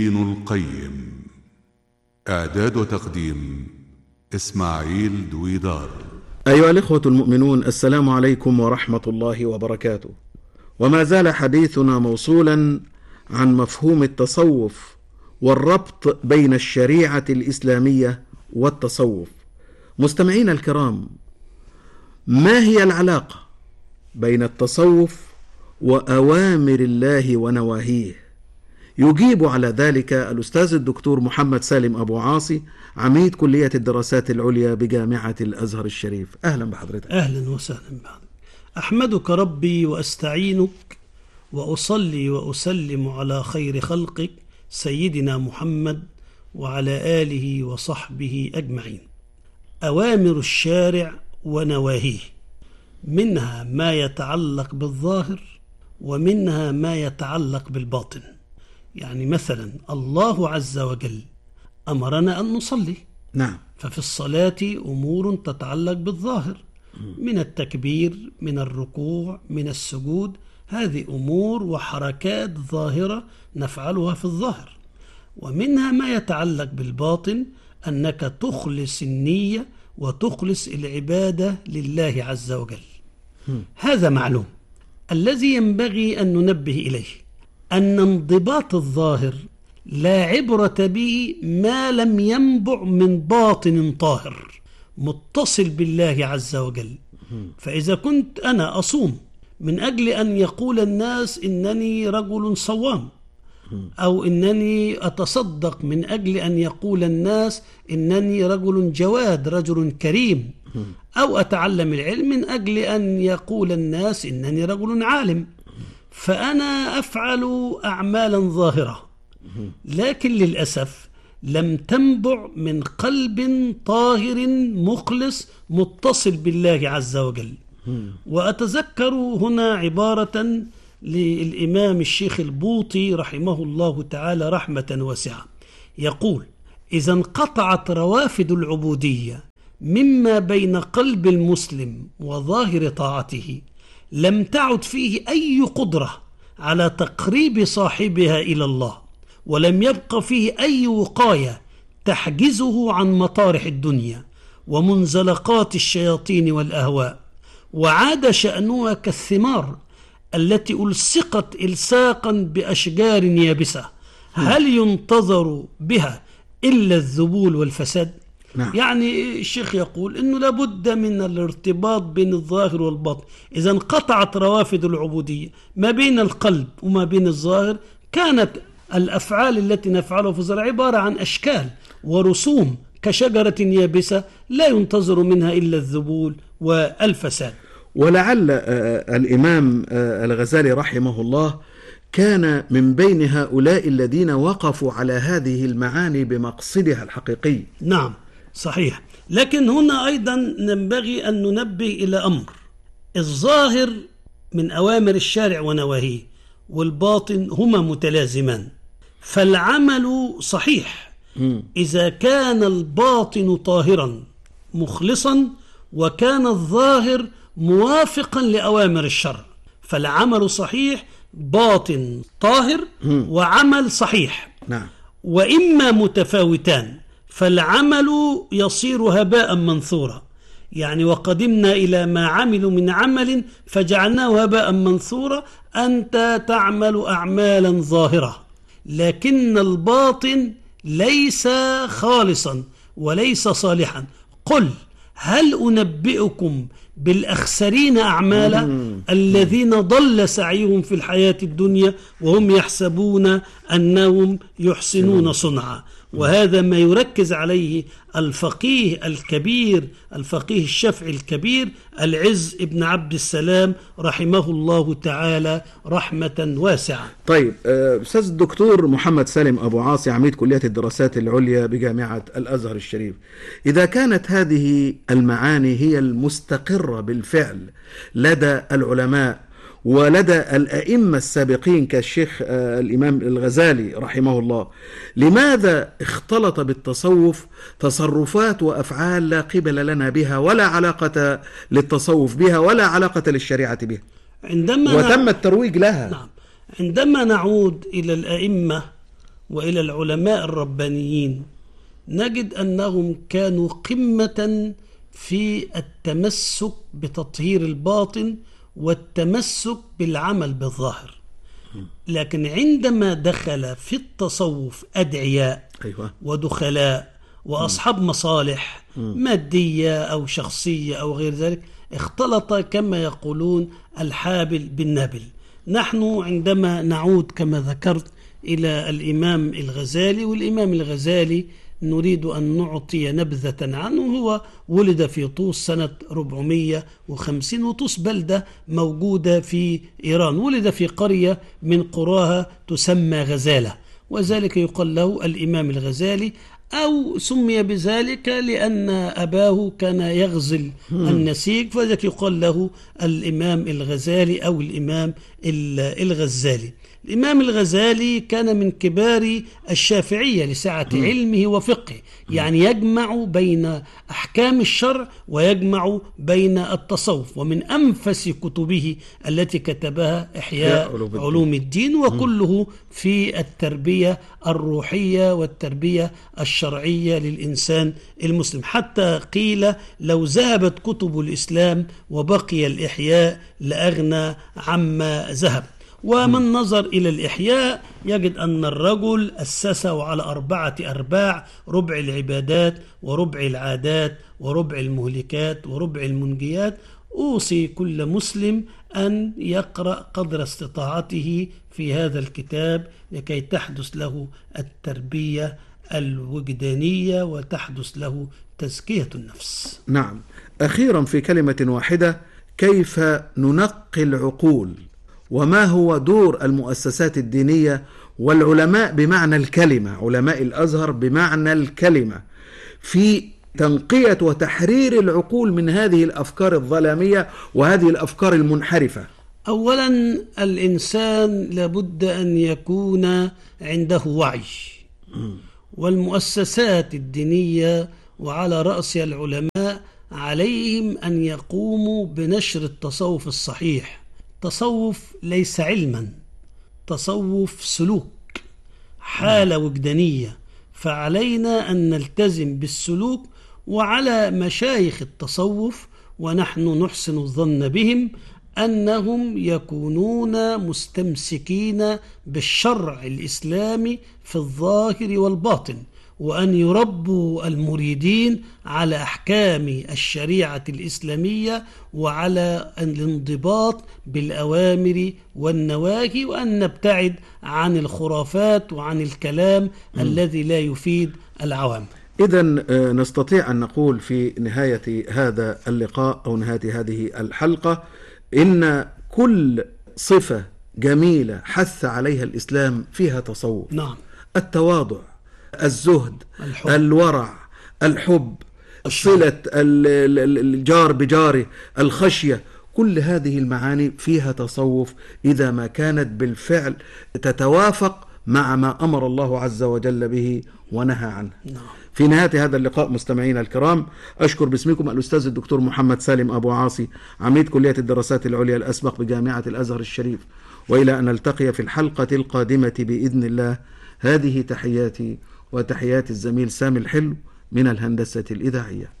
ابن القيم. إعداد وتقديم إسماعيل دويدار. أيها الإخوة المؤمنون، السلام عليكم ورحمة الله وبركاته. وما زال حديثنا موصولا عن مفهوم التصوف والربط بين الشريعة الإسلامية والتصوف. مستمعينا الكرام، ما هي العلاقة بين التصوف وأوامر الله ونواهيه؟ يجيب على ذلك الأستاذ الدكتور محمد سالم أبو عاصي، عميد كلية الدراسات العليا بجامعة الأزهر الشريف. أهلا بحضرتك. أهلا وسهلا بحضرتك. أحمدك ربي وأستعينك وأصلي وأسلم على خير خلقك سيدنا محمد وعلى آله وصحبه أجمعين. أوامر الشارع ونواهيه، منها ما يتعلق بالظاهر ومنها ما يتعلق بالباطن. يعني مثلا الله عز وجل أمرنا أن نصلي، نعم، ففي الصلاة أمور تتعلق بالظاهر، من التكبير، من الركوع، من السجود، هذه أمور وحركات ظاهرة نفعلها في الظاهر. ومنها ما يتعلق بالباطن، أنك تخلص النية وتخلص العبادة لله عز وجل. هذا معلوم. الذي ينبغي أن ننبه إليه أن انضباط الظاهر لا عبرة به ما لم ينبع من باطن طاهر متصل بالله عز وجل. فإذا كنت أنا أصوم من أجل أن يقول الناس إنني رجل صوام، أو إنني أتصدق من أجل أن يقول الناس إنني رجل جواد، رجل كريم، أو أتعلم العلم من أجل أن يقول الناس إنني رجل عالم، فأنا أفعل أعمالا ظاهرة، لكن للأسف لم تنبع من قلب طاهر مخلص متصل بالله عز وجل. وأتذكر هنا عبارة للإمام الشيخ البوطي رحمه الله تعالى رحمة واسعة، يقول: إذا انقطعت روافد العبودية مما بين قلب المسلم وظاهر طاعته، لم تعد فيه أي قدرة على تقريب صاحبها إلى الله، ولم يبق فيه أي وقاية تحجزه عن مطارح الدنيا ومنزلقات الشياطين والأهواء، وعاد شأنها كالثمار التي ألصقت إلصاقا بأشجار يابسة، هل ينتظر بها إلا الذبول والفساد؟ نعم. يعني الشيخ يقول إنه لابد من الارتباط بين الظاهر والباطن. إذا انقطعت روافد العبودية ما بين القلب وما بين الظاهر، كانت الأفعال التي نفعلها في الظاهر عبارة عن أشكال ورسوم كشجرة يابسة لا ينتظر منها إلا الذبول والفساد. ولعل الإمام الغزالي رحمه الله كان من بين هؤلاء الذين وقفوا على هذه المعاني بمقصدها الحقيقي. نعم صحيح. لكن هنا أيضا ينبغي أن ننبه إلى أمر: الظاهر من أوامر الشارع ونواهيه، والباطن هما متلازمان، فالعمل صحيح إذا كان الباطن طاهرا مخلصا وكان الظاهر موافقا لأوامر الشرع، فالعمل صحيح، باطن طاهر وعمل صحيح. نعم. وإما متفاوتان فالعمل يصير هباء منثورا. يعني وقدمنا إلى ما عملوا من عمل فجعلناه هباء منثورا. أنت تعمل أعمالا ظاهرة لكن الباطن ليس خالصا وليس صالحا. قل هل أنبئكم بالأخسرين أعمالا الذين ضل سعيهم في الحياة الدنيا وهم يحسبون أنهم يحسنون صنعا. وهذا ما يركز عليه الفقيه الكبير، الفقيه الشافعي الكبير العز ابن عبد السلام رحمه الله تعالى رحمة واسعة. طيب أستاذ الدكتور محمد سالم أبو عاصي، عميد كلية الدراسات العليا بجامعة الأزهر الشريف، إذا كانت هذه المعاني هي المستقرة بالفعل لدى العلماء ولدى الأئمة السابقين كالشيخ الإمام الغزالي رحمه الله، لماذا اختلط بالتصوف تصرفات وأفعال لا قبل لنا بها ولا علاقة للتصوف بها ولا علاقة للشريعة بها، وتم الترويج لها؟ نعم. عندما نعود إلى الأئمة وإلى العلماء الربانيين نجد أنهم كانوا قمة في التمسك بتطهير الباطن والتمسك بالعمل بالظاهر. لكن عندما دخل في التصوف أدعياء ودخلاء وأصحاب مصالح مادية أو شخصية أو غير ذلك، اختلط كما يقولون الحابل بالنابل. نحن عندما نعود كما ذكرت إلى الإمام الغزالي، والإمام الغزالي نريد أن نعطي نبذة عنه. هو ولد في طوس سنة 450، وطوس بلدة موجودة في إيران. ولد في قرية من قراها تسمى غزالة، وذلك يقال له الإمام الغزالي، أو سمي بذلك لأن أباه كان يغزل النسيج، فذلك يقال له الإمام الغزالي أو الإمام الغزالي. الإمام الغزالي كان من كبار الشافعية لسعة علمه وفقه، يعني يجمع بين أحكام الشرع ويجمع بين التصوف. ومن أنفس كتبه التي كتبها إحياء علوم الدين، وكله في التربية الروحية والتربية الشرعية للإنسان المسلم. حتى قيل لو ذهبت كتب الإسلام وبقي الإحياء لأغنى عما ذهب. ومن نظر إلى الإحياء يجد أن الرجل أسسه على 4 أرباع: ربع العبادات، وربع العادات، وربع المهلكات، وربع المنجيات. أوصي كل مسلم أن يقرأ قدر استطاعته في هذا الكتاب لكي تحدث له التربية الوجدانية وتحدث له تزكية النفس. نعم. أخيرا في كلمة واحدة، كيف ننقي العقول؟ وما هو دور المؤسسات الدينية والعلماء بمعنى الكلمة، علماء الأزهر بمعنى الكلمة، في تنقية وتحرير العقول من هذه الأفكار الظلامية وهذه الأفكار المنحرفة؟ أولا، الإنسان لابد أن يكون عنده وعي، والمؤسسات الدينية وعلى رأسها العلماء عليهم أن يقوموا بنشر التصوف الصحيح. تصوف ليس علما، تصوف سلوك، حالة وجدانية، فعلينا أن نلتزم بالسلوك. وعلى مشايخ التصوف، ونحن نحسن الظن بهم، أنهم يكونون مستمسكين بالشرع الإسلامي في الظاهر والباطن، وأن يربوا المريدين على أحكام الشريعة الإسلامية وعلى الانضباط بالأوامر والنواهي، وأن نبتعد عن الخرافات وعن الكلام الذي لا يفيد العوام. إذن نستطيع أن نقول في نهاية هذا اللقاء أو نهاية هذه الحلقة إن كل صفة جميلة حث عليها الإسلام فيها تصوف. نعم. التواضع، الزهد، الحب، الورع، الحب، صلة الجار بجاره، الخشية، كل هذه المعاني فيها تصوف إذا ما كانت بالفعل تتوافق مع ما أمر الله عز وجل به ونهى عنه. في نهاية هذا اللقاء مستمعينا الكرام، أشكر باسمكم الأستاذ الدكتور محمد سالم أبو عاصي، عميد كلية الدراسات العليا الأسبق بجامعة الأزهر الشريف، وإلى أن نلتقي في الحلقة القادمة بإذن الله. هذه تحياتي وتحيات الزميل سامي الحلو من الهندسة الإذاعية.